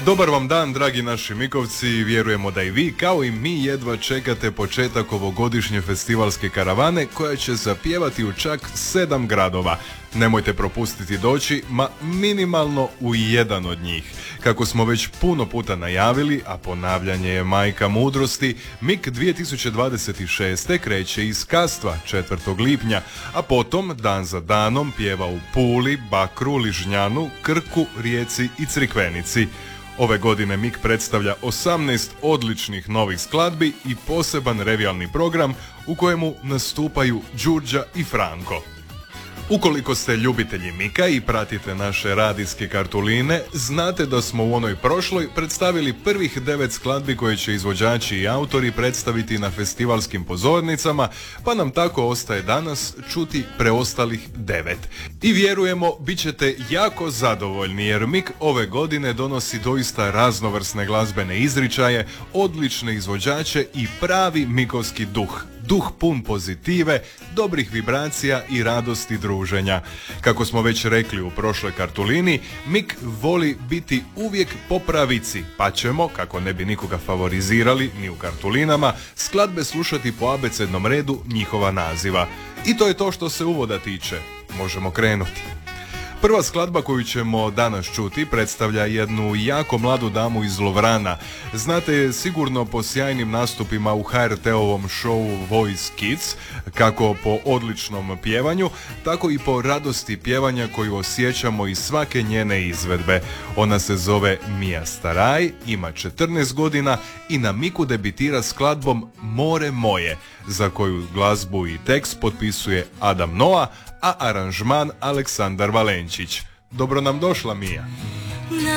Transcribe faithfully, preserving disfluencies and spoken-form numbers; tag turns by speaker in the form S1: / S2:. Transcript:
S1: Dobar vam dan, dragi naši Mikovci, vjerujemo da i vi, kao i mi, jedva čekate početak ovogodišnje festivalske karavane koja će zapjevati u čak sedam gradova. Nemojte propustiti doći, ma minimalno u jedan od njih. Kako smo već puno puta najavili, a ponavljanje je majka mudrosti, M I K dvije tisuće dvadeset šeste kreće iz Kastva četvrtog lipnja, a potom dan za danom pjeva u Puli, Bakru, Ližnjanu, Krku, Rijeci i Crikvenici. Ove godine M I K predstavlja osamnaest odličnih novih skladbi i poseban revijalni program u kojemu nastupaju Đurđa i Franko. Ukoliko ste ljubitelji Mika i pratite naše radijske kartuline, znate da smo u onoj prošloj predstavili prvih devet skladbi koje će izvođači i autori predstaviti na festivalskim pozornicama, pa nam tako ostaje danas čuti preostalih devet. I vjerujemo, bit ćete jako zadovoljni jer Mik ove godine donosi doista raznovrsne glazbene izričaje, odlične izvođače i pravi mikovski duh. Duh pun pozitive, dobrih vibracija i radosti druženja. Kako smo već rekli u prošloj kartulini, Mik voli biti uvijek po pravici, pa ćemo, kako ne bi nikoga favorizirali ni u kartulinama, skladbe slušati po abecednom redu njihova naziva. I to je to što se uvoda tiče. Možemo krenuti. Prva skladba koju ćemo danas čuti predstavlja jednu jako mladu damu iz Lovrana. Znate je sigurno po sjajnim nastupima u ha er te-ovom šovu Voice Kids, kako po odličnom pjevanju, tako i po radosti pjevanja koju osjećamo iz svake njene izvedbe. Ona se zove Mija Staraj, ima četrnaest godina i na Miku debitira skladbom More moje, za koju glazbu i tekst potpisuje Adam Noa, a aranžman Aleksandar Valenčić. Dobro nam došla, Mija.